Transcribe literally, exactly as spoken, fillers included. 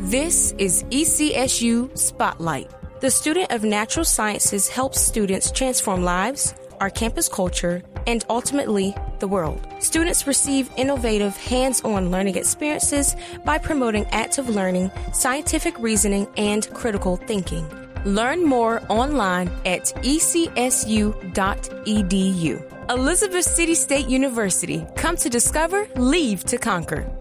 This is E C S U Spotlight. The Student of Natural Sciences helps students transform lives, our campus culture, and ultimately, the world. Students receive innovative, hands-on learning experiences by promoting active learning, scientific reasoning, and critical thinking. Learn more online at e c s u dot e d u. Elizabeth City State University. Come to discover, leave to conquer.